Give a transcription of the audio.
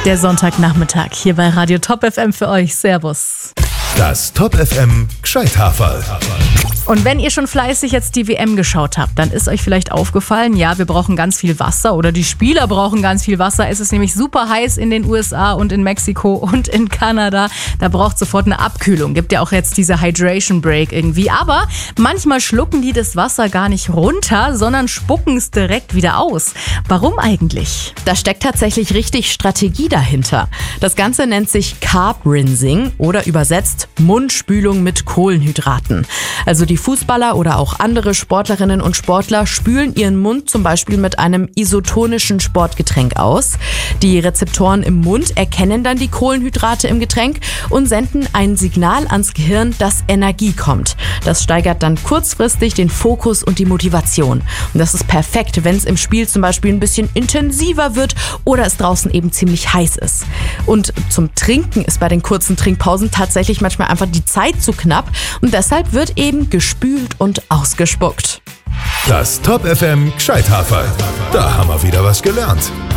Der Sonntagnachmittag hier bei Radio Top FM für euch. Servus. Das Top FM Gscheithaferl. Und wenn ihr schon fleißig jetzt die WM geschaut habt, dann ist euch vielleicht aufgefallen, ja, wir brauchen ganz viel Wasser oder die Spieler brauchen ganz viel Wasser. Es ist nämlich super heiß in den USA und in Mexiko und in Kanada. Da braucht sofort eine Abkühlung. Gibt ja auch jetzt diese Hydration Break irgendwie. Aber manchmal schlucken die das Wasser gar nicht runter, sondern spucken es direkt wieder aus. Warum eigentlich? Da steckt tatsächlich richtig Strategie dahinter. Das Ganze nennt sich Carb Rinsing oder übersetzt Mundspülung mit Kohlenhydraten. Also die Fußballer oder auch andere Sportlerinnen und Sportler spülen ihren Mund zum Beispiel mit einem isotonischen Sportgetränk aus. Die Rezeptoren im Mund erkennen dann die Kohlenhydrate im Getränk und senden ein Signal ans Gehirn, dass Energie kommt. Das steigert dann kurzfristig den Fokus und die Motivation. Und das ist perfekt, wenn es im Spiel zum Beispiel ein bisschen intensiver wird oder es draußen eben ziemlich heiß ist. Und zum Trinken ist bei den kurzen Trinkpausen tatsächlich manchmal einfach die Zeit zu knapp und deshalb wird eben gespült und ausgespuckt. Das Top FM Gscheithaferl. Da haben wir wieder was gelernt.